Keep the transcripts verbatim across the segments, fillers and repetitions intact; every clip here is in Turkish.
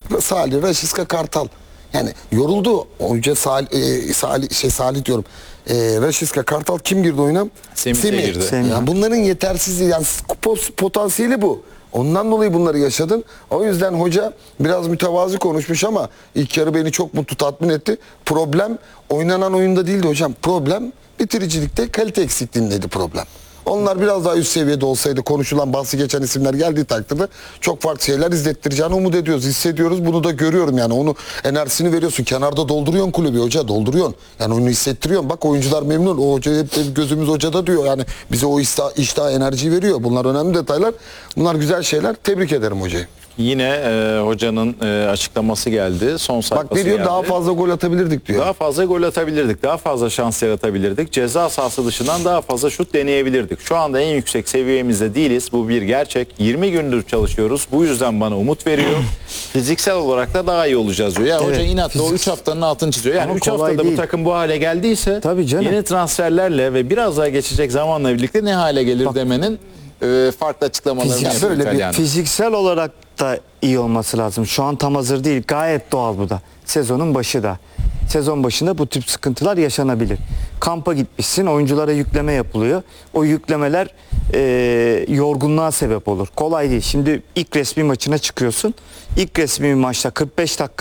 Salih, Rashica, Kartal. Yani yoruldu. Hoca Salih, e, Salih, şey Salih diyorum. E, Rashica, Kartal kim girdi oyuna? Semih Semih. girdi. Semih. Yani bunların yetersizliği, yani potansiyeli bu. Ondan dolayı bunları yaşadın. O yüzden hoca biraz mütevazi konuşmuş ama ilk yarı beni çok mutlu, tatmin etti. Problem oynanan oyunda değildi hocam. Problem bitiricilikte, kalite eksikliğindeydi problem. Onlar biraz daha üst seviyede olsaydı, konuşulan, bahsi geçen isimler geldiği takdirde çok farklı şeyler izlettireceğini umut ediyoruz, hissediyoruz. Bunu da görüyorum yani. Onu enerjisini veriyorsun. Kenarda dolduruyorsun kulübü hoca, dolduruyorsun. Yani onu hissettiriyorsun. Bak oyuncular memnun. O hoca hep gözümüz hocada diyor. Yani bize o iştah, iştah enerji veriyor. Bunlar önemli detaylar. Bunlar güzel şeyler. Tebrik ederim hocayı. Yine e, hocanın e, açıklaması geldi. Son sayfası Bak ne diyor? geldi. Daha fazla gol atabilirdik diyor. Daha fazla gol atabilirdik. Daha fazla şans yaratabilirdik. Ceza sahası dışından daha fazla şut deneyebilirdik. Şu anda en yüksek seviyemizde değiliz. Bu bir gerçek. yirmi gündür çalışıyoruz. Bu yüzden bana umut veriyor. Fiziksel olarak da daha iyi olacağız diyor. Ya evet, hoca inatla o üç haftanın altını çiziyor. Yani üç haftada değil. Bu takım bu hale geldiyse yeni transferlerle ve biraz daha geçecek zamanla birlikte ne hale gelir Bak, demenin e, farklı açıklamalarını yapıyor böyle İtalyan. Bir fiziksel olarak da iyi olması lazım. Şu an tam hazır değil. Gayet doğal bu da. Sezonun başı da. Sezon başında bu tip sıkıntılar yaşanabilir. Kampa gitmişsin, oyunculara yükleme yapılıyor. O yüklemeler e, yorgunluğa sebep olur. Kolay değil. Şimdi ilk resmi maçına çıkıyorsun. İlk resmi maçta kırk beş dakika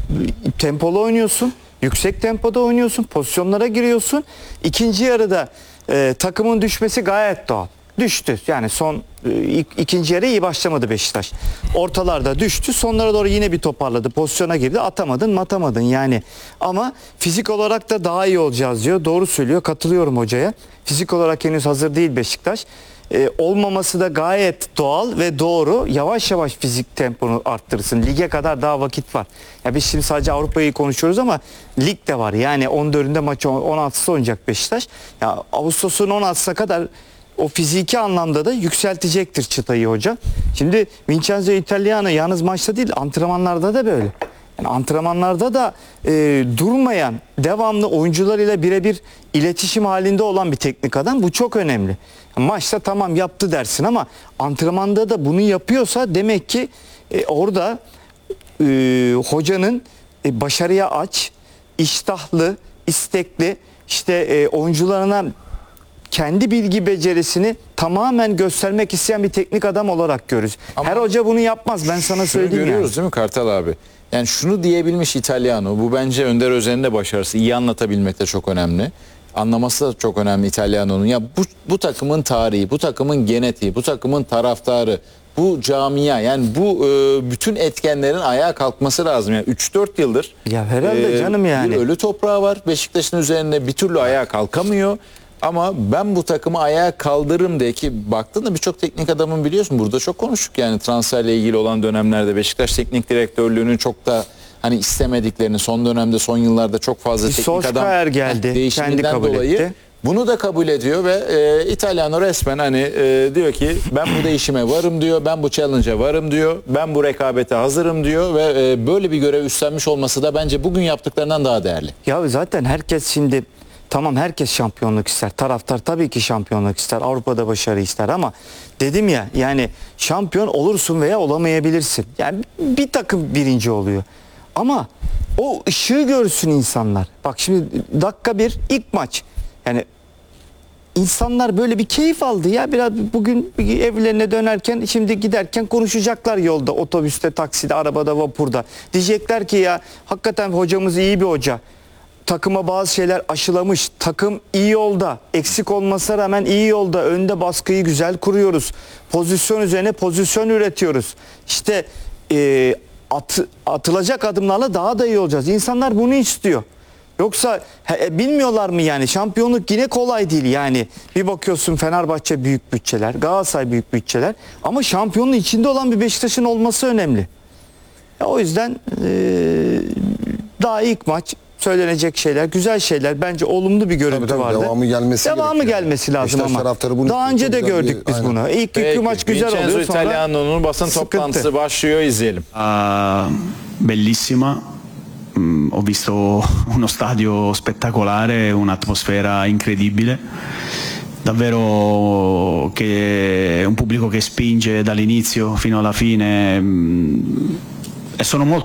tempolu oynuyorsun. Yüksek tempoda oynuyorsun. Pozisyonlara giriyorsun. İkinci yarıda e, takımın düşmesi gayet doğal. Düştü. Yani son ik, ikinci yarı iyi başlamadı Beşiktaş. Ortalarda düştü. Sonlara doğru yine bir toparladı. Pozisyona girdi. Atamadın mı atamadın yani. Ama fizik olarak da daha iyi olacağız diyor. Doğru söylüyor. Katılıyorum hocaya. Fizik olarak henüz hazır değil Beşiktaş. Ee, olmaması da gayet doğal ve doğru. Yavaş yavaş fizik temponu arttırırsın. Lige kadar daha vakit var. Ya biz şimdi sadece Avrupa'yı konuşuyoruz ama lig de var. Yani on dördünde maçı on altısı oynayacak Beşiktaş. Ya Ağustos'un on altısına kadar o fiziki anlamda da yükseltecektir çıtayı hoca. Şimdi Vincenzo Italiano yalnız maçta değil, antrenmanlarda da böyle. Yani antrenmanlarda da e, durmayan, devamlı oyuncularıyla birebir iletişim halinde olan bir teknik adam. Bu çok önemli. Maçta tamam yaptı dersin ama antrenmanda da bunu yapıyorsa demek ki e, orada e, hocanın e, başarıya aç, iştahlı, istekli, işte e, oyuncularına kendi bilgi becerisini tamamen göstermek isteyen bir teknik adam olarak görürüz. Ama her hoca bunu yapmaz, ben sana söyleyeyim. Görüyoruz yani. Değil mi Kartal abi? Yani şunu diyebilmiş İtalyano. Bu bence Önder Özen'in de başarısı. İyi anlatabilmek de çok önemli. Anlaması da çok önemli İtalyano'nun. Ya bu, bu takımın tarihi, bu takımın genetiği, bu takımın taraftarı, bu camia, yani bu e, bütün etkenlerin ayağa kalkması lazım. Yani üç dört yıldır ya herhalde e, canım yani. Bir ölü toprağı var. Beşiktaş'ın üzerinde bir türlü ayağa kalkamıyor. Ama ben bu takımı ayağa kaldırırım diye, ki baktığında birçok teknik adamın, biliyorsun burada çok konuştuk yani transferle ilgili olan dönemlerde Beşiktaş teknik direktörlüğünün çok da hani istemediklerini, son dönemde son yıllarda çok fazla bir teknik adam geldi, değişiminden kabul dolayı etti. Bunu da kabul ediyor ve e, İtalyano resmen hani e, diyor ki ben bu değişime varım diyor, ben bu challenge'a varım diyor, ben bu rekabete hazırım diyor ve e, böyle bir görev üstlenmiş olması da bence bugün yaptıklarından daha değerli. Ya zaten herkes şimdi tamam, herkes şampiyonluk ister. Taraftar tabii ki şampiyonluk ister. Avrupa'da başarı ister ama dedim ya, yani şampiyon olursun veya olamayabilirsin. Yani bir takım birinci oluyor. Ama o ışığı görsün insanlar. Bak şimdi dakika bir ilk maç. Yani insanlar böyle bir keyif aldı ya. Biraz bugün evlerine dönerken, şimdi giderken konuşacaklar yolda, otobüste, takside, arabada, vapurda. Diyecekler ki ya hakikaten hocamız iyi bir hoca. Takıma bazı şeyler aşılamış. Takım iyi yolda. Eksik olmasına rağmen iyi yolda. Önde baskıyı güzel kuruyoruz. Pozisyon üzerine pozisyon üretiyoruz. İşte e, at, atılacak adımlarla daha da iyi olacağız. İnsanlar bunu istiyor. Yoksa he, bilmiyorlar mı yani? Şampiyonluk yine kolay değil yani. Bir bakıyorsun Fenerbahçe büyük bütçeler, Galatasaray büyük bütçeler. Ama şampiyonluğun içinde olan bir Beşiktaş'ın olması önemli. Ya, o yüzden e, daha ilk maç söylenecek şeyler, güzel şeyler, bence olumlu bir görüntü tabii, tabii, vardı. Devamı gelmesi Devamı gelmesi lazım ama. Daha önce de gördük bir, biz aynen. bunu. İlk iki maç güzel Vincenzo oluyor, sonra Italiano'nun basın sıkıntı. toplantısı başlıyor, izleyelim. Uh, bellissima. Mm, ho visto uno stadio spettacolare, un'atmosfera incredibile. Davvero che un pubblico che spinge dall'inizio fino alla fine. Mm, e sono molto